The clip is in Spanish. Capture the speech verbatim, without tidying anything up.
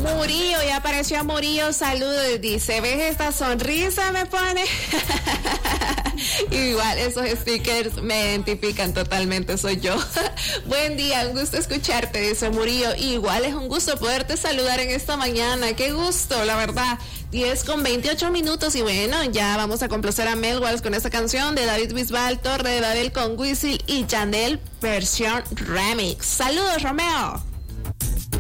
Murillo, ya apareció Murillo, saludos, dice, ¿ves esta sonrisa me pone? Igual, esos stickers me identifican totalmente, soy yo. Buen día, un gusto escucharte, dice Murillo. Igual es un gusto poderte saludar en esta mañana, qué gusto, la verdad. diez con veintiocho minutos y bueno, ya vamos a complacer a Mel Walsh con esta canción de David Bisbal, Torre de Babel con Wisin y Yandel, versión remix. Saludos, Romeo.